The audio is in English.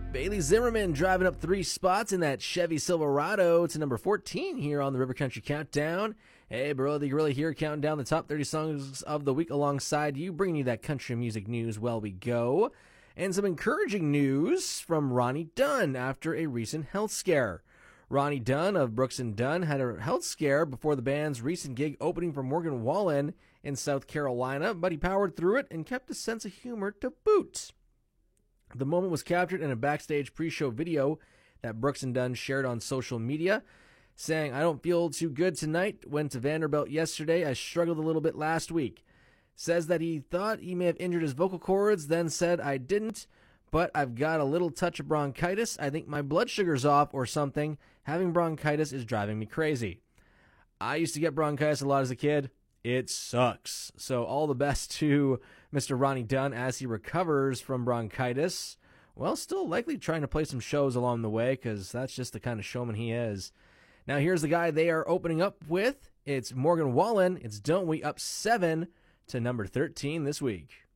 Bailey Zimmerman driving up 3 spots in that Chevy Silverado to number 14 here on the River Country Countdown. Hey, bro, the Gorilla here, counting down the top 30 songs of the week alongside you, bringing you that country music news while we go. And some encouraging news from Ronnie Dunn after a recent health scare. Ronnie Dunn of Brooks & Dunn had a health scare before the band's recent gig opening for Morgan Wallen in South Carolina, but he powered through it and kept a sense of humor to boot. The moment was captured in a backstage pre-show video that Brooks & Dunn shared on social media, saying, "I don't feel too good tonight. Went to Vanderbilt yesterday. I struggled a little bit last week." Says that he thought he may have injured his vocal cords, then said, "I didn't, but I've got a little touch of bronchitis. I think my blood sugar's off or something. Having bronchitis is driving me crazy." I used to get bronchitis a lot as a kid. It sucks. So all the best to Mr. Ronnie Dunn as he recovers from bronchitis. Well, still likely trying to play some shows along the way because that's just the kind of showman he is. Now here's the guy they are opening up with. It's Morgan Wallen. It's Don't We, up 7 to number 13 this week.